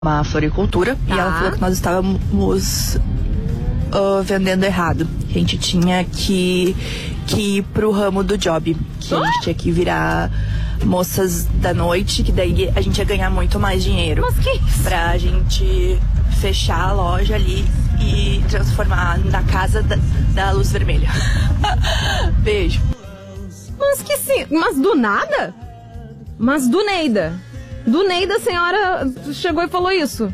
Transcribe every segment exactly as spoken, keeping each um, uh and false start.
uma floricultura, Tá. e ela falou que nós estávamos uh, vendendo errado. A gente tinha que, que ir pro ramo do job, que a gente tinha que virar moças da noite, que daí a gente ia ganhar muito mais dinheiro. Mas que isso? Pra gente fechar a loja ali e transformar na casa da, da luz vermelha. Beijo. Mas que sim, mas do nada? Mas do Neida. Do Neida a senhora chegou e falou isso.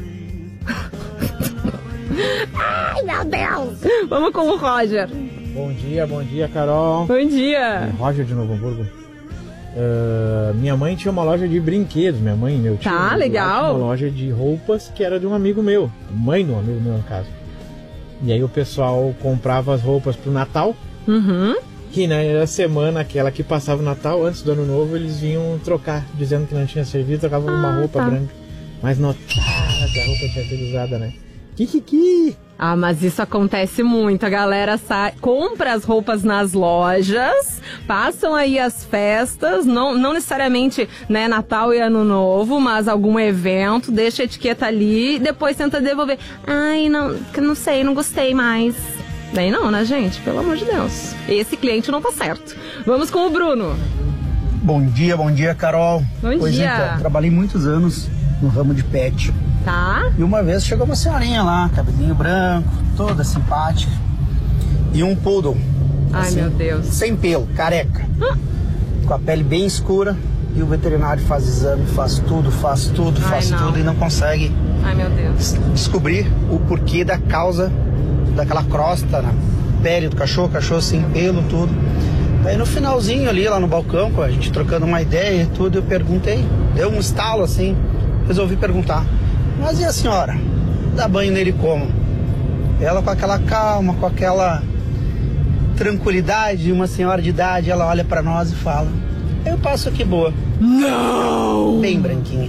Ai, meu Deus. Vamos com o Roger. Bom dia, bom dia, Carol. Bom dia. Roger de Novo Hamburgo. Uh, minha mãe tinha uma loja de brinquedos, minha mãe e meu tio. Tá, legal. Tinha uma loja de roupas que era de um amigo meu, mãe de um amigo meu, no caso. E aí o pessoal comprava as roupas pro Natal. Uhum. Que na semana, aquela que passava o Natal, antes do Ano Novo, eles vinham trocar, dizendo que não tinha servido, trocavam Ah, uma roupa tá. branca. Mas notaram que a roupa tinha sido usada, né? Kikiki! Ah, mas isso acontece muito. A galera sai, compra as roupas nas lojas, passam aí as festas, não, não necessariamente, né, Natal e Ano Novo, mas algum evento, deixa a etiqueta ali e depois tenta devolver. Ai, não, não sei, não gostei mais. Daí não, né, gente? Pelo amor de Deus. Esse cliente não tá certo. Vamos com o Bruno. Bom dia, bom dia, Carol. Bom pois dia. Então, trabalhei muitos anos no ramo de pet. Tá? E uma vez chegou uma senhorinha lá, cabelinho branco, toda simpática. E um poodle. Ai, assim, meu Deus. sem pelo, careca. Ah. Com a pele bem escura. E o veterinário faz exame, faz tudo, faz tudo, Ai, faz não. tudo e não consegue Ai, meu Deus. des- descobrir o porquê da causa daquela crosta na pele do cachorro, cachorro sem pelo, tudo. Daí no finalzinho ali, lá no balcão, com a gente trocando uma ideia e tudo, eu perguntei, deu um estalo assim, resolvi perguntar, mas e a senhora? Dá banho nele como? Ela com aquela calma, com aquela tranquilidade de uma senhora de idade, ela olha pra nós e fala, eu passo aqui boa. Não! Bem branquinha.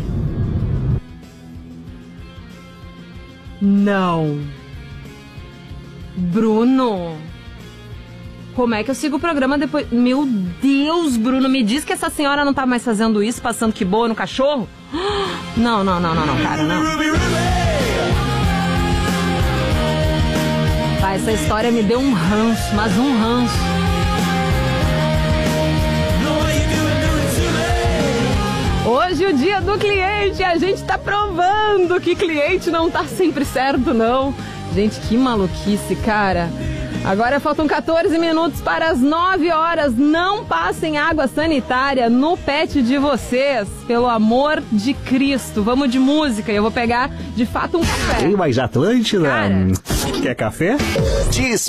Não. Bruno. Como é que eu sigo o programa depois? Meu Deus, Bruno, me diz que essa senhora não tá mais fazendo isso, passando que boa no cachorro? Não, não, não, não, não, cara, não. Vai, essa história me deu um ranço, mas um ranço. Hoje, o dia do cliente, a gente tá provando que cliente não tá sempre certo, não. Gente, que maluquice, cara. Agora faltam quatorze minutos para as nove horas. Não passem água sanitária no pet de vocês, pelo amor de Cristo. Vamos de música e eu vou pegar, de fato, um café. Tem mais Atlântida? Cara. Quer café? Diz